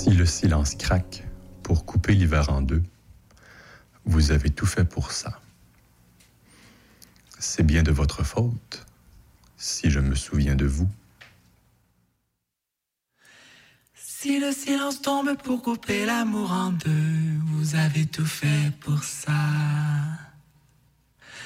Si le silence craque pour couper l'hiver en deux, vous avez tout fait pour ça. C'est bien de votre faute, si je me souviens de vous. Si le silence tombe pour couper l'amour en deux, vous avez tout fait pour ça.